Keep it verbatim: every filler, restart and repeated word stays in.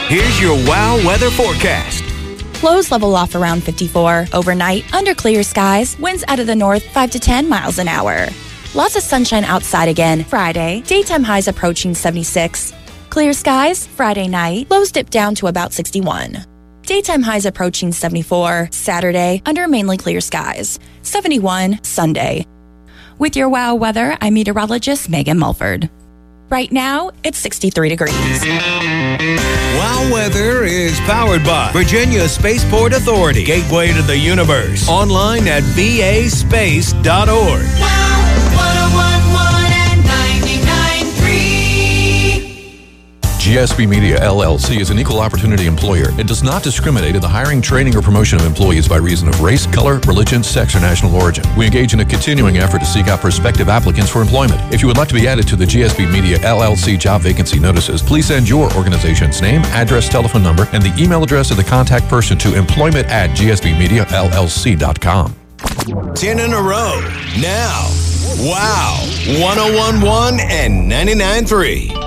Here's your WOW weather forecast. Lows level off around fifty-four. Overnight, under clear skies, winds out of the north five to ten miles an hour. Lots of sunshine outside again Friday. Daytime highs approaching seventy-six. Clear skies Friday night. Lows dip down to about sixty-one. Daytime highs approaching seventy-four. Saturday, under mainly clear skies. seventy-one Sunday. With your WOW weather, I'm meteorologist Megan Mulford. Right now, it's sixty-three degrees. WOW Weather is powered by Virginia Spaceport Authority, gateway to the universe. Online at v a space dot org. WOW one oh one one and ninety-nine point three. G S B Media, L L C is an equal opportunity employer. It does not discriminate in the hiring, training, or promotion of employees by reason of race, color, religion, sex, or national origin. We engage in a continuing effort to seek out prospective applicants for employment. If you would like to be added to the G S B Media, L L C job vacancy notices, please send your organization's name, address, telephone number, and the email address of the contact person to employment at g s b media l l c dot com. Ten in a row. Now, WOW one oh one one and ninety-nine point three.